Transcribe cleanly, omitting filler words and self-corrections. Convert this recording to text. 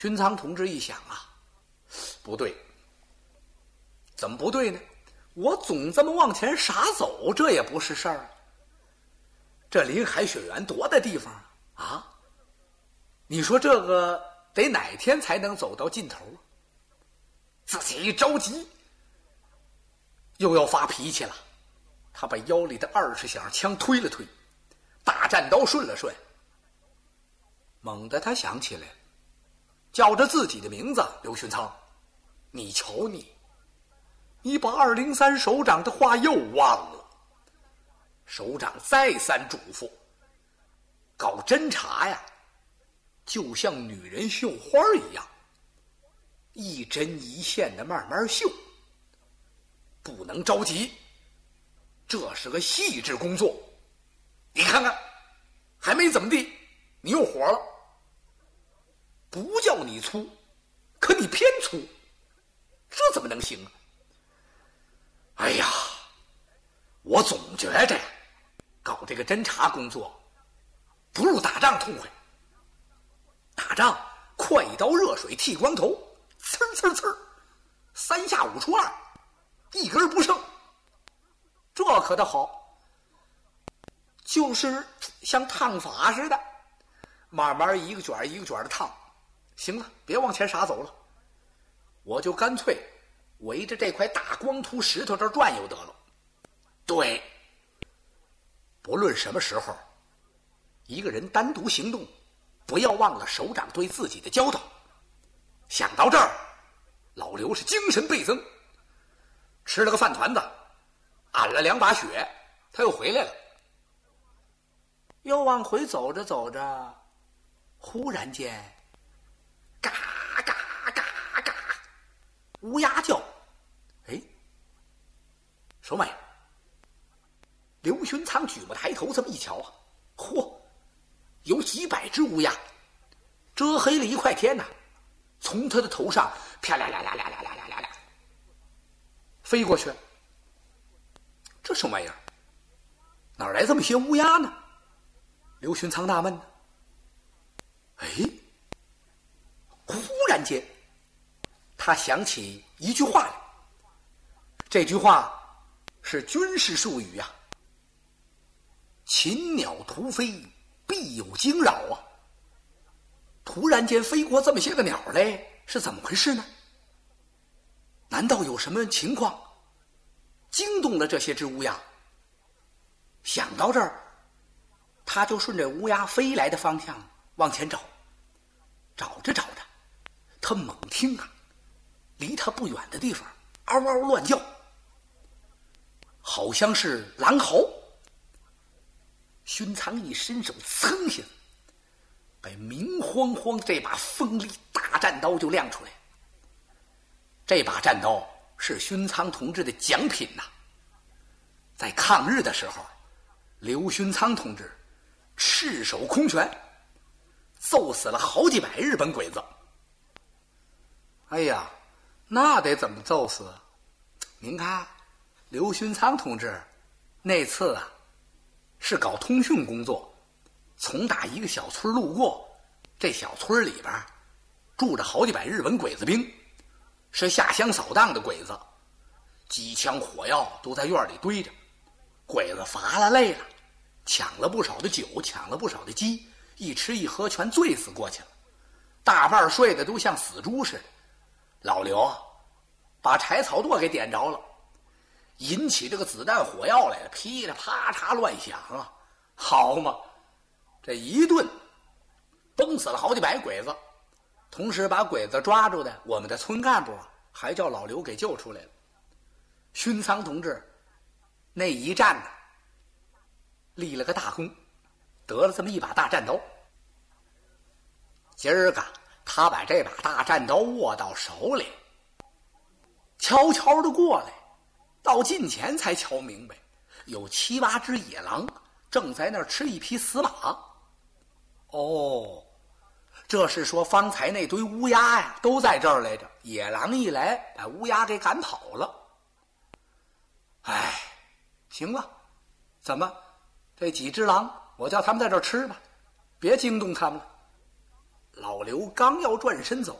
勋仓同志一想啊，不对，怎么不对呢？我总这么往前傻走，这也不是事儿。这临海雪原多大地方啊？你说这个得哪天才能走到尽头啊？自己一着急，又要发脾气了。他把腰里的20响枪推了推，大战刀顺了顺。猛地他想起来，叫着自己的名字，刘勋仓，你瞧你把203首长的话又忘了。首长再三嘱咐，搞侦查呀，就像女人绣花一样，一针一线的慢慢绣，不能着急，这是个细致工作。你看看，还没怎么地，你又火了。不叫你粗，可你偏粗，这怎么能行啊？哎呀，我总觉着搞这个侦查工作不如打仗痛快。打仗快刀热水剃光头，呲呲呲，3下5除2，一根不剩。这可倒好，就是像烫发似的，慢慢一个卷一个卷的烫。行了，别往前傻走了，我就干脆围着这块大光秃石头这儿转悠得了。对，不论什么时候，一个人单独行动，不要忘了首长对自己的交代。想到这儿，老刘是精神倍增，吃了个饭团子，按了2把血，他又回来了。又往回走着走着，忽然间嘎嘎嘎嘎，乌鸦叫。哎，什么玩意儿？刘勋仓举目抬头这么一瞧啊，嚯，有几百只乌鸦，遮黑了一块天呐，从他的头上啪啦啦啦啦啦啦啦啦啦飞过去。这什么玩意儿？哪来这么些乌鸦呢？刘勋仓纳闷呢。哎，忽然间他想起一句话来，这句话是军事术语啊，禽鸟突飞，必有惊扰啊。突然间飞过这么些个鸟来，是怎么回事呢？难道有什么情况惊动了这些只乌鸦？想到这儿，他就顺着乌鸦飞来的方向往前找。找着找着，他猛听啊，离他不远的地方嗷嗷乱叫，好像是狼嚎。勋仓一伸手，噌下，把明晃晃这把锋利大战刀就亮出来。这把战刀是勋仓同志的奖品呐。在抗日的时候，刘勋仓同志赤手空拳揍死了好几百日本鬼子。哎呀，那得怎么揍死啊？您看，刘勋仓同志那次啊，是搞通讯工作，从打一个小村路过，这小村里边住着好几百日本鬼子兵，是下乡扫荡的鬼子，机枪火药都在院里堆着。鬼子乏了累了，抢了不少的酒，抢了不少的鸡，一吃一喝全醉死过去了，大半睡得都像死猪似的。老刘啊，把柴草垛给点着了，引起这个子弹火药来了，噼里啪嚓乱响啊！好嘛，这一顿崩死了好几百鬼子，同时把鬼子抓住的我们的村干部还叫老刘给救出来了。勋仓同志那一战呢，立了个大功，得了这么一把大战刀。今儿个他把这把大战刀握到手里，悄悄的过来，到近前才瞧明白，有7、8只野狼正在那儿吃一匹死马。哦，这是说方才那堆乌鸦呀都在这儿来着，野狼一来把乌鸦给赶跑了。哎，行了，怎么这几只狼我叫他们在这儿吃吧，别惊动他们了。 老刘刚要转身走，